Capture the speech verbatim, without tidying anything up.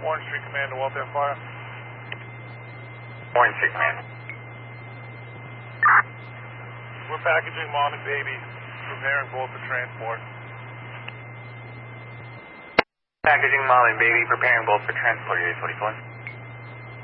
Orange Street Command to Waltham Fire. Orange Street Command. We're packaging mom and baby, preparing both for transport. Packaging mom and baby, preparing both for transport, Area forty-four.